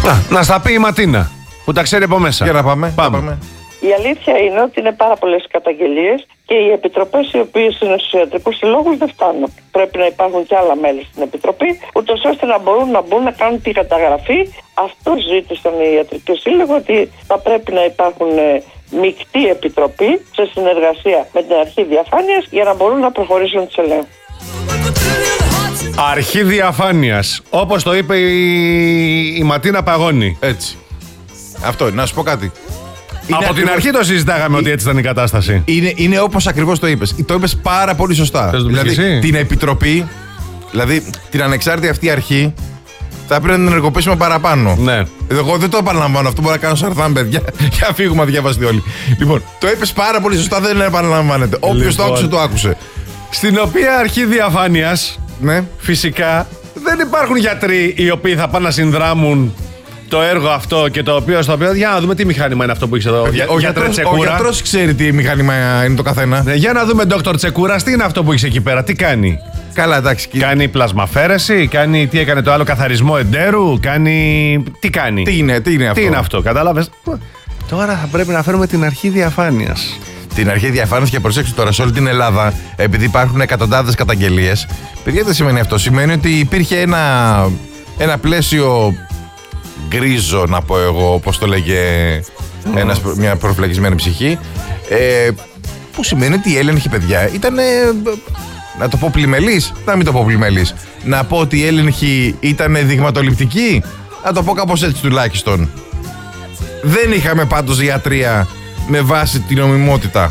Να στα πει η Ματίνα, που τα ξέρει από μέσα. Για να πάμε. Η αλήθεια είναι ότι είναι πάρα πολλές καταγγελίες και οι επιτροπές οι οποίες είναι στους ιατρικούς συλλόγους δεν φτάνουν. Πρέπει να υπάρχουν και άλλα μέλη στην επιτροπή, ούτως ώστε να μπορούν να μπουν να κάνουν τη καταγραφή. Αυτό ζήτησαν οι ιατρικοί σύλλογοι, ότι θα πρέπει να υπάρχουν μεικτή επιτροπή σε συνεργασία με την αρχή διαφάνειας για να μπορούν να προχωρήσουν τις ελέγχους. Αρχή διαφάνειας, όπως το είπε η Ματίνα Παγώνη. Έτσι. Αυτό, να σου πω κάτι. Από την αρχή το συζητάγαμε ότι έτσι ήταν η κατάσταση. Είναι όπως ακριβώς το είπες. Το είπες πάρα πολύ σωστά. Δηλαδή την επιτροπή, δηλαδή την ανεξάρτητη αυτή αρχή, θα πρέπει να την ενεργοποιήσουμε παραπάνω. Ναι. Εγώ δεν το επαναλαμβάνω αυτό, μπορώ να κάνω σαρθάν, παιδιά. Για φύγουμε, αδιάβαστοι όλοι. Λοιπόν, το είπες πάρα πολύ σωστά, δεν επαναλαμβάνεται. Όποιος το άκουσε, το άκουσε. Στην οποία αρχή διαφάνειας, ναι, φυσικά δεν υπάρχουν γιατροί οι οποίοι θα πάνε να συνδράμουν το έργο αυτό και το οποίο στο οποίο. Για να δούμε τι μηχάνημα είναι αυτό που έχει εδώ. Ο γιατρός ξέρει τι μηχάνημα είναι το καθένα. Ναι, για να δούμε, Dr. Τσεκούρας, τι είναι αυτό που έχει εκεί πέρα, τι κάνει. Καλά, εντάξει. Κάνει πλασμαφέρεση, τι έκανε το άλλο, καθαρισμό εντέρου, τι κάνει. Τι είναι αυτό. Τι είναι αυτό, κατάλαβες. Τώρα θα πρέπει να φέρουμε την αρχή διαφάνειας. Την αρχή διαφάνειας και προσέξτε τώρα, σε όλη την Ελλάδα, επειδή υπάρχουν εκατοντάδες καταγγελίες, παιδιά, τι σημαίνει αυτό. Σημαίνει ότι υπήρχε ένα πλαίσιο γκρίζο, να πω εγώ, όπως το λέγε μια προφυλακισμένη ψυχή, που σημαίνει ότι η έλεγχη, παιδιά, ήταν, να το πω πλημελής, να μην το πω πλημελής, να πω ότι η έλεγχη ήταν δειγματοληπτική, να το πω κάπως έτσι τουλάχιστον. Δεν είχαμε πάντως ιατρία με βάση την νομιμότητα.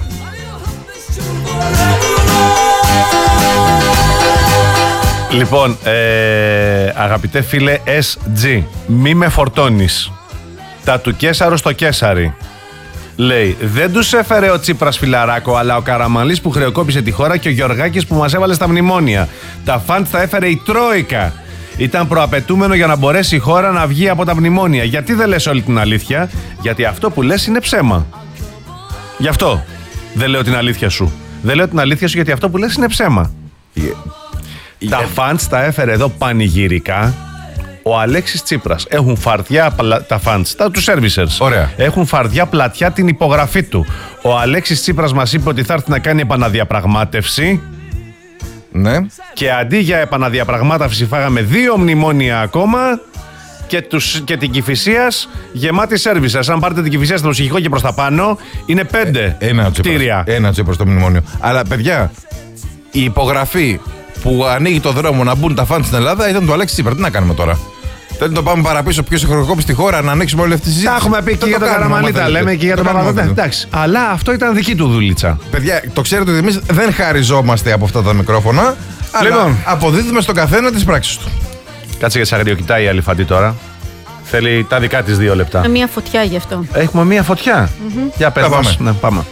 Λοιπόν, αγαπητέ φίλε SG, μη με φορτώνεις. Τα του Κέσαρου στο Κέσαρι. Λέει, δεν τους έφερε ο Τσίπρας φιλαράκο, αλλά ο Καραμανλής που χρεοκόπησε τη χώρα και ο Γεωργάκης που μας έβαλε στα μνημόνια. Τα φαντ τα έφερε η Τρόικα. Ήταν προαπαιτούμενο για να μπορέσει η χώρα να βγει από τα μνημόνια. Γιατί δεν λες όλη την αλήθεια? Γιατί αυτό που λες είναι ψέμα. Γι' αυτό δεν λέω την αλήθεια σου. Δεν λέω την αλήθεια σου γιατί αυτό που λες είναι ψέμα. Τα φαντς τα έφερε εδώ πανηγυρικά ο Αλέξης Τσίπρας. Έχουν φαρδιά τα φαντς, τους servicers. Ωραία. Έχουν φαρδιά πλατιά την υπογραφή του. Ο Αλέξης Τσίπρας μας είπε ότι θα έρθει να κάνει επαναδιαπραγμάτευση. Ναι. Και αντί για επαναδιαπραγμάτευση φάγαμε 2 μνημόνια ακόμα και την Κηφισίας γεμάτη servicers. Αν πάρετε την Κηφισία στο ψυχικό και προς τα πάνω, είναι 5 κτίρια. Ένα Τσίπρας στο μνημόνιο. Αλλά παιδιά, η υπογραφή που ανοίγει το δρόμο να μπουν τα φαντ στην Ελλάδα ήταν του Αλέξη Τσίπρα. Τι να κάνουμε τώρα? Δεν το πάμε παραπίσω, ποιος έχει χρεοκόπησε τη χώρα, να ανοίξουμε όλη αυτή τη συζήτηση. Τα έχουμε πει και για τον Καραμανλή, τα λέμε και για τον Παπαδόπουλο. Εντάξει. Αλλά αυτό ήταν δική του δουλίτσα. Παιδιά, το ξέρετε ότι εμείς δεν χαριζόμαστε από αυτά τα μικρόφωνα. Αλλά αποδίδουμε στον καθένα τις πράξεις του. Κάτσε για σαγριοκοιτάει η Αλιφαντή τώρα. Θέλει τα δικά της 2 λεπτά. Με μία φωτιά γι' αυτό. Έχουμε μία φωτιά. Για πες μας. Ναι, πάμε.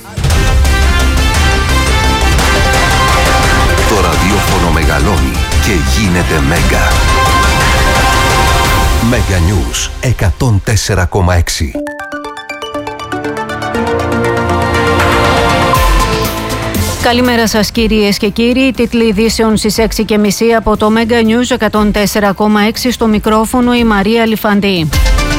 Το ραδιόφωνο μεγαλώνει και γίνεται μέγα. Μέγα News 104,6. Καλημέρα σας κυρίες και κύριοι. Τίτλοι ειδήσεων στις 6:30 από το Μέγα News 104,6. Στο μικρόφωνο η Μαρία Αλιφαντή.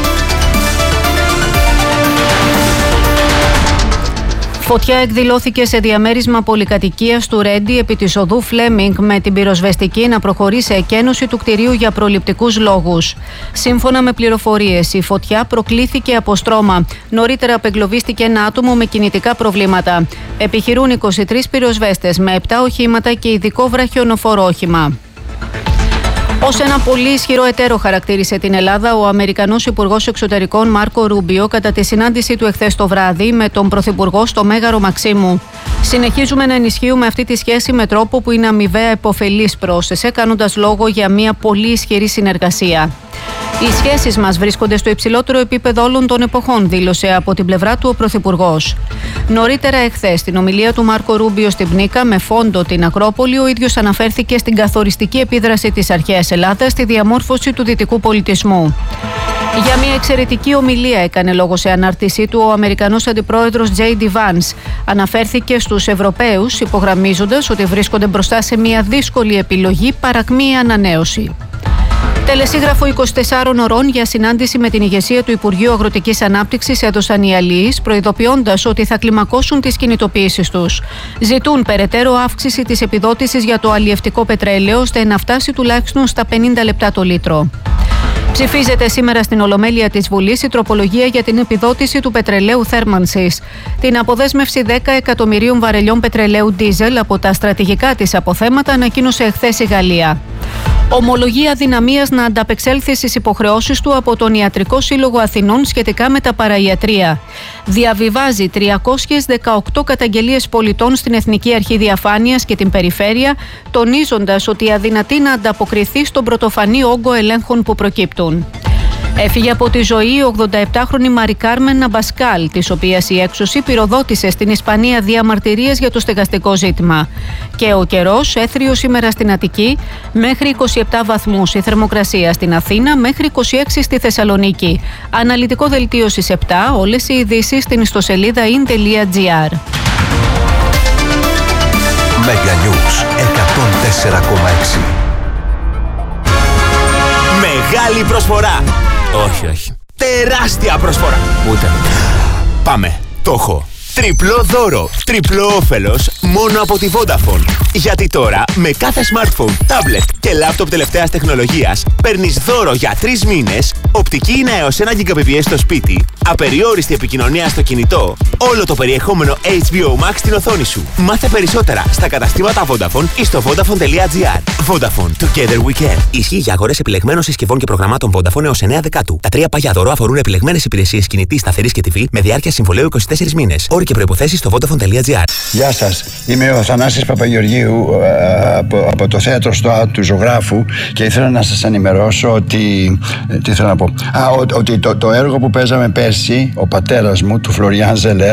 Φωτιά εκδηλώθηκε σε διαμέρισμα πολυκατοικίας του Ρέντι επί της οδού Φλέμινγκ με την πυροσβεστική να προχωρεί σε εκένωση του κτηρίου για προληπτικούς λόγους. Σύμφωνα με πληροφορίες, η φωτιά προκλήθηκε από στρώμα. Νωρίτερα απεγκλωβίστηκε ένα άτομο με κινητικά προβλήματα. Επιχειρούν 23 πυροσβέστες με 7 οχήματα και ειδικό βραχιονοφόρο όχημα. Ως ένα πολύ ισχυρό εταίρο χαρακτήρισε την Ελλάδα ο Αμερικανός Υπουργός Εξωτερικών Μάρκο Ρούμπιο κατά τη συνάντησή του εχθές το βράδυ με τον Πρωθυπουργό στο Μέγαρο Μαξίμου. Συνεχίζουμε να ενισχύουμε αυτή τη σχέση με τρόπο που είναι αμοιβαία επωφελής, πρόσθεσε, κάνοντας λόγο για μια πολύ ισχυρή συνεργασία. Οι σχέσεις μας βρίσκονται στο υψηλότερο επίπεδο όλων των εποχών, δήλωσε από την πλευρά του ο Πρωθυπουργός. Νωρίτερα εχθές, στην ομιλία του Μάρκο Ρούμπιο στην Πνίκα με φόντο την Ακρόπολη, ο ίδιος αναφέρθηκε στην καθοριστική επίδραση της αρχαίας Ελλάδας στη διαμόρφωση του δυτικού πολιτισμού. Για μια εξαιρετική ομιλία έκανε λόγο σε ανάρτησή του ο Αμερικανός Αντιπρόεδρος J.D. Vance. Αναφέρθηκε στους Ευρωπαίους, υπογραμμίζοντας ότι βρίσκονται μπροστά σε μια δύσκολη επιλογή, παρακμή ανανέωση. Τελεσίγραφο 24 ωρών για συνάντηση με την ηγεσία του Υπουργείου Αγροτικής Ανάπτυξης έδωσαν οι αλληλείς, προειδοποιώντας ότι θα κλιμακώσουν τις κινητοποιήσεις τους. Ζητούν περαιτέρω αύξηση της επιδότησης για το αλλιευτικό πετρέλαιο, ώστε να φτάσει τουλάχιστον στα 50 λεπτά το λίτρο. Ψηφίζεται σήμερα στην Ολομέλεια της Βουλής η τροπολογία για την επιδότηση του πετρελαίου θέρμανσης. Την αποδέσμευση 10 εκατομμυρίων βαρελιών πετρελαίου ντίζελ από τα στρατηγικά της αποθέματα ανακοίνωσε εχθές η Γαλλία. Ομολογεί αδυναμίας να ανταπεξέλθει στις υποχρεώσεις του από τον Ιατρικό Σύλλογο Αθηνών σχετικά με τα παραϊατρία. Διαβιβάζει 318 καταγγελίες πολιτών στην Εθνική Αρχή Διαφάνειας και την Περιφέρεια, τονίζοντας ότι αδυνατεί να ανταποκριθεί στον πρωτοφανή όγκο ελέγχων που προκύπτουν. Έφυγε από τη ζωή η 87χρονη Μαρι Κάρμεν Αμπασκάλ, της οποίας η έξωση πυροδότησε στην Ισπανία διαμαρτυρίες για το στεγαστικό ζήτημα. Και ο καιρός, έθριο σήμερα στην Αττική, μέχρι 27 βαθμούς η θερμοκρασία στην Αθήνα, μέχρι 26 στη Θεσσαλονίκη. Αναλυτικό δελτίο στις 7, όλες οι ειδήσεις στην ιστοσελίδα in.gr. Mega News 104,6. Μεγάλη προσφορά! Όχι. Τεράστια προσφορά! Ούτε. Πάμε. Το έχω. Τριπλό δώρο, τριπλό όφελος μόνο από τη Vodafone. Γιατί τώρα με κάθε smartphone, tablet και laptop τελευταίας τεχνολογίας παίρνεις δώρο για 3 μήνες, οπτική ίνα έως 1 Gbps στο σπίτι, απεριόριστη επικοινωνία στο κινητό, όλο το περιεχόμενο HBO Max στην οθόνη σου. Μάθε περισσότερα στα καταστήματα Vodafone ή στο Vodafone.gr. Vodafone, together we can. Ισχύει για αγορές επιλεγμένων συσκευών και προγραμμάτων Vodafone έως 9 Δεκάτου. Τα 3 παγιά δώρο αφορούν επιλεγμένες υπηρεσίες κινητής, σταθερής και TV με διάρκεια συμβολαίου 24 μήνες. Όροι και προϋποθέσεις στο Vodafone.gr. Γεια σας, είμαι ο Θανάσης Παπαγεωργίου από το θέατρο ΣΤΟΑ του Ζωγράφου και ήθελα να σας ενημερώσω ότι, τι θέλω να πω, ότι το έργο που παίζαμε πέρσι, ο πατέρας μου, του Φλωριάν Ζελέρ,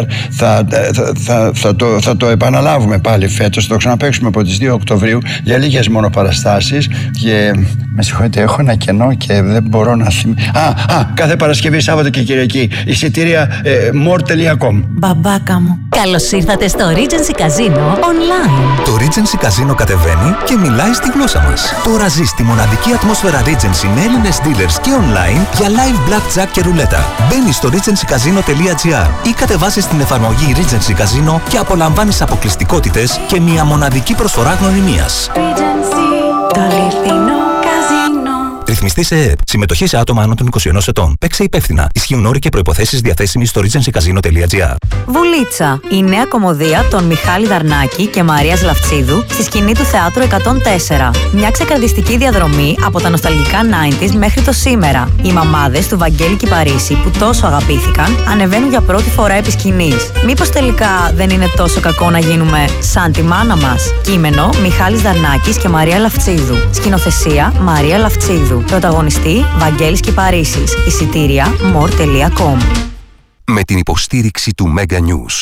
θα το επαναλάβουμε πάλι φέτος, θα το ξαναπαίξουμε από τις 2 Οκτωβρίου για λίγες μόνο παραστάσεις και με συγχωρείτε, έχω ένα κενό και δεν μπορώ να θυμηθώ. Κάθε Παρασκευή, Σάββατο και Κυριακή, εισιτήρια more.com. Μπαμπάκα μου. Καλώς ήρθατε στο Regency Casino Online. Το Regency Casino κατεβαίνει και μιλάει στη γλώσσα μας. Τώρα ζεις τη μοναδική ατμόσφαιρα Regency με Έλληνες dealers και online για live blackjack και ρουλέτα. Μπαίνεις στο regencycasino.gr ή κατεβάσεις την εφαρμογή Regency Casino και απολαμβάνεις αποκλειστικότητες και μια μοναδική προσφορά γνωριμίας. Regency, το αληθινό καζίνο. Ρυθμιστή σε ΕΕΠ. Συμμετοχή σε άτομα άνω των 21 ετών. Παίξε υπεύθυνα. Ισχύουν όροι και προϋποθέσεις διαθέσιμοι στο regencycasino.gr. Βουλίτσα. Η νέα κομμωδία των Μιχάλη Δαρνάκη και Μαρίας Λαφτσίδου στη σκηνή του Θεάτρου 104. Μια ξεκαρδιστική διαδρομή από τα νοσταλγικά 90s μέχρι το σήμερα. Οι μαμάδες του Βαγγέλη Κυπαρίσι που τόσο αγαπήθηκαν ανεβαίνουν για πρώτη φορά επί σκηνής. Μήπως τελικά δεν είναι τόσο κακό να γίνουμε σαν τη μάνα μας? Κείμενο Μιχάλης Δαρνάκης και Μαρία Λαφτσίδου. Σκηνοθεσία Μαρία Λαφτσίδου. Πρωταγωνιστή Βαγγέλης Κυπαρίσης. Εισιτήρια more.com. Με την υποστήριξη του Mega News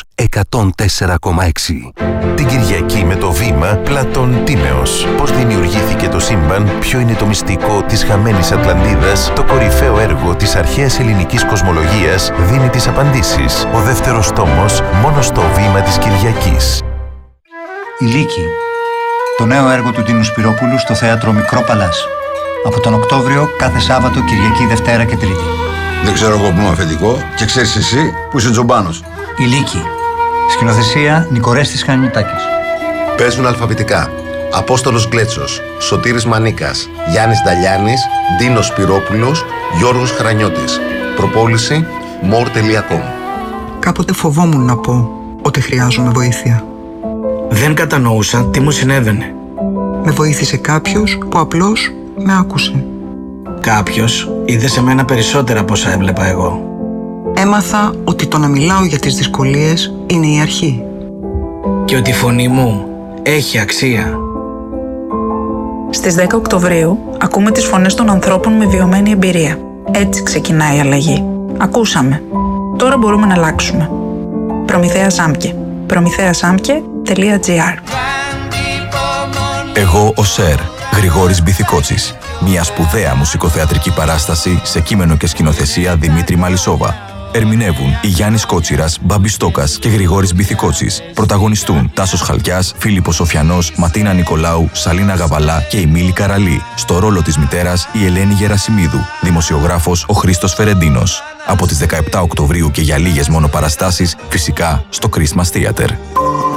104,6. Την Κυριακή με το βήμα Πλατών Τίμεως. Πώς δημιουργήθηκε το σύμπαν, ποιο είναι το μυστικό της χαμένης Ατλαντίδας, το κορυφαίο έργο της αρχαίας ελληνικής κοσμολογίας δίνει τις απαντήσεις. Ο δεύτερος τόμος μόνο στο βήμα της Κυριακής. Η Λύκη. Το νέο έργο του Τίνου Σπυρόπουλου στο θέατρο Μικρό Παλάς. Από τον Οκτώβριο κάθε Σάββατο, Κυριακή, Δευτέρα και Τρίτη. Δεν ξέρω εγώ που είμαι αφεντικό και ξέρεις εσύ που είσαι Τζομπάνος. Η Λύκη. Σκηνοθεσία Νικορέστης Χανιτάκης. Παίζουν αλφαβητικά. Απόστολος Γκλέτσος, Σωτήρης Μανίκας, Γιάννης Νταλιάνης, Ντίνος Σπυρόπουλος, Γιώργος Χρανιώτης. Προπόληση more.com. Κάποτε φοβόμουν να πω ότι χρειάζομαι βοήθεια. Δεν κατανοούσα τι μου συνέβαινε. Με βοήθησε κάποιος που απλώς με άκουσε. Κάποιος είδε σε μένα περισσότερα από όσα έβλεπα εγώ. Έμαθα ότι το να μιλάω για τις δυσκολίες είναι η αρχή. Και ότι η φωνή μου έχει αξία. Στις 10 Οκτωβρίου ακούμε τις φωνές των ανθρώπων με βιωμένη εμπειρία. Έτσι ξεκινάει η αλλαγή. Ακούσαμε. Τώρα μπορούμε να αλλάξουμε. Προμηθέα Σάμκε. promηθέασάμκε.gr. Εγώ ο Σερ, Γρηγόρης Μπιθικότσης. Μια σπουδαία μουσικοθεατρική παράσταση σε κείμενο και σκηνοθεσία Δημήτρη Μαλισσόβα. Ερμηνεύουν η Γιάννης Κότσιρας, Μπάμπης Στόκας και Γρηγόρης Μπιθικότσης. Πρωταγωνιστούν Τάσος Χαλκιάς, Φίλιππος Σοφιανός, Ματίνα Νικολάου, Σαλίνα Γαβαλά και η Μίλη Καραλή. Στο ρόλο της μητέρας η Ελένη Γερασιμίδου. Δημοσιογράφος ο Χρήστος Φερεντίνος. Από τις 17 Οκτωβρίου και για λίγες μόνο παραστάσεις, φυσικά στο Christmas Theater.